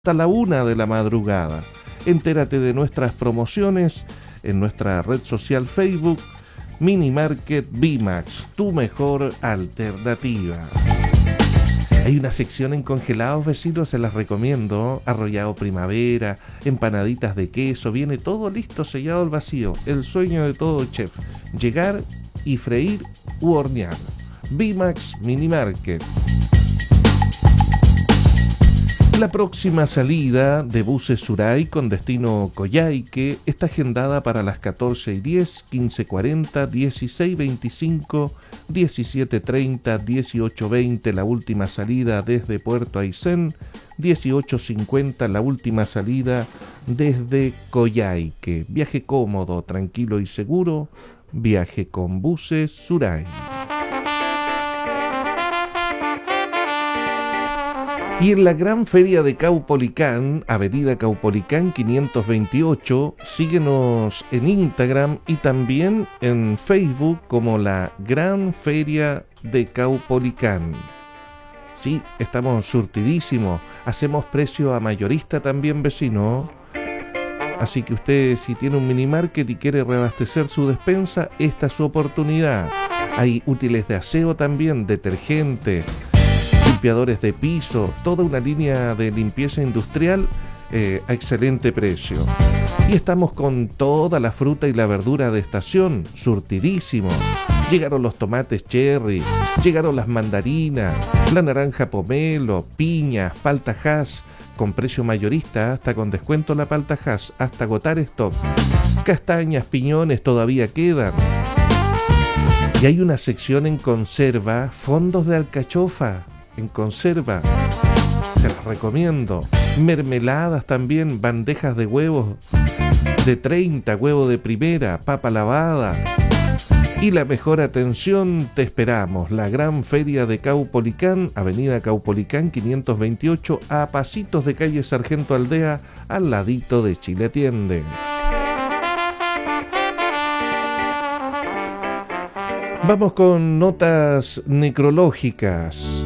hasta la 1 de la madrugada. Entérate de nuestras promociones en nuestra red social Facebook, Mini Market Bimax, tu mejor alternativa. Hay una sección en congelados, vecinos, se las recomiendo. Arrollado primavera, empanaditas de queso, viene todo listo, sellado al vacío. El sueño de todo chef, llegar y freír u hornear. Bimax Mini Market. La próxima salida de buses Suray con destino Coyhaique está agendada para las 14:10, 15:40, 16:25, 17:30, 18:20 la última salida desde Puerto Aysén, 18:50 la última salida desde Coyhaique. Viaje cómodo, tranquilo y seguro, viaje con buses Suray. Y en la gran feria de Caupolicán, avenida Caupolicán 528, síguenos en Instagram y también en Facebook como la Gran Feria de Caupolicán. Sí, estamos surtidísimos, hacemos precio a mayorista también, vecino. Así que usted, si tiene un mini market y quiere reabastecer su despensa, esta es su oportunidad. Hay útiles de aseo también, detergente, limpiadores de piso, toda una línea de limpieza industrial a excelente precio. Y estamos con toda la fruta y la verdura de estación, surtidísimo. Llegaron los tomates cherry, llegaron las mandarinas, la naranja pomelo, piñas, palta Hass, con precio mayorista, hasta con descuento la palta Hass, hasta agotar stock. Castañas, piñones todavía quedan. Y hay una sección en conserva, fondos de alcachofa en conserva, se las recomiendo. Mermeladas también, bandejas de huevos de 30, huevo de primera, papa lavada. Y la mejor atención te esperamos. La gran feria de Caupolicán, avenida Caupolicán 528, a pasitos de calle Sargento Aldea, al ladito de Chile Atiende. Vamos con notas necrológicas.